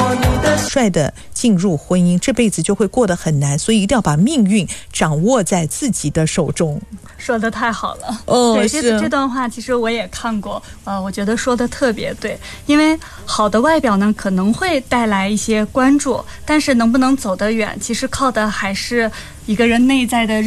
率的进入婚姻，这辈子就会过得很难，所以一定要把命运掌握在自己的手中。 说得太好了。 对， 这段话其实我也看过，我觉得说得特别对。因为好的外表呢可能会带来一些关注，但是能不能走得远，其实靠的还是一个人内在的